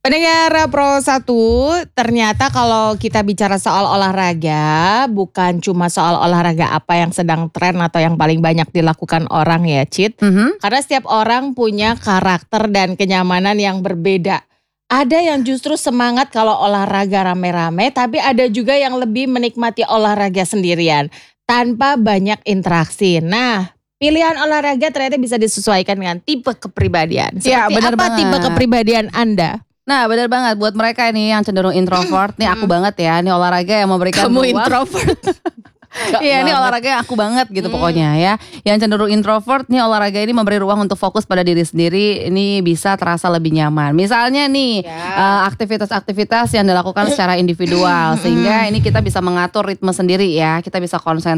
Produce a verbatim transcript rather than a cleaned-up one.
Pendengar Pro satu, ternyata kalau kita bicara soal olahraga, bukan cuma soal olahraga apa yang sedang tren atau yang paling banyak dilakukan orang ya, Cit. Mhm. Karena setiap orang punya karakter dan kenyamanan yang berbeda. Ada yang justru semangat kalau olahraga rame-rame, tapi ada juga yang lebih menikmati olahraga sendirian, tanpa banyak interaksi. Nah, pilihan olahraga ternyata bisa disesuaikan dengan tipe kepribadian. Iya, Seperti benar apa banget. tipe kepribadian Anda? Nah benar banget buat mereka nih yang cenderung introvert, nih aku banget ya, nih olahraga yang memberikan Kamu ruang. introvert. Iya ini olahraga yang aku banget gitu pokoknya ya. Yang cenderung introvert nih olahraga ini memberi ruang untuk fokus pada diri sendiri. Ini bisa terasa lebih nyaman. Misalnya nih Ya. eh, aktivitas-aktivitas yang dilakukan secara individual. Sehingga ini kita bisa mengatur ritme sendiri ya. Kita bisa konsen